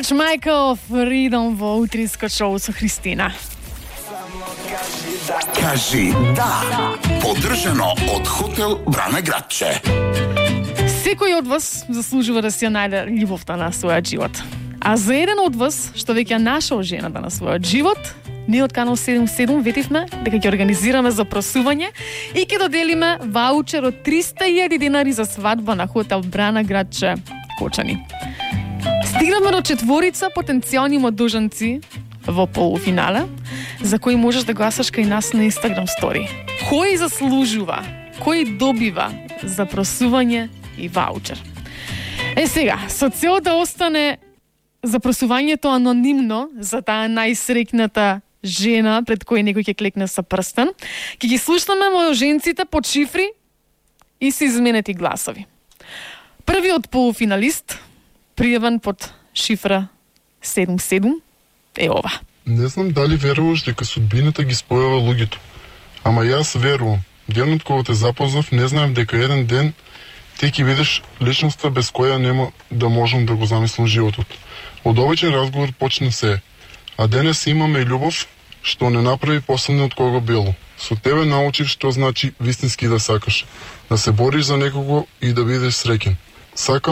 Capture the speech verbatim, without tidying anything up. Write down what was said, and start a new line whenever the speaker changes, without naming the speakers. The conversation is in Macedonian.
George Michael, Freedom во утринско шоу со Христина.
Кажи да. Поддржано од хотел Брана Градче.
Секој од вас заслужува да си ја најде љубовта на својот живот. А за еден од вас, што веќе нашол жената на својот живот, ние од Канал седум седум ветивме дека ќе организираме запросување и ќе доделиме ваучер од триста илјади денари за свадба на хотел Брана Градче Кочани. Стигнаме до четворица потенцијални младоженци во полуфинале, за кои можеш да гласаш кај нас на Инстаграм стори. Кој заслужува, кој добива запросување и ваучер. Е сега, со цел да остане запросувањето анонимно за таа најсреќната жена пред кој некој ќе клекне со прстен, ќе ги слушнаме младоженците под шифри и се изменети гласови. Првиот полуфиналист, пријавен под шифра седум седум, е ова.
Не знам дали веруваш дека судбината ги спојува луѓето. Ама јас верувам. Денот кога те запознав, не знаев дека еден ден ти ќе видиш личноста без која нема да можам да го замислам животот. Од обичен разговор почна се. А денес имаме љубов што не направи последниот кога било. Со тебе научив што значи вистински да сакаш, да се бориш за некого и да бидеш среќен. Сакам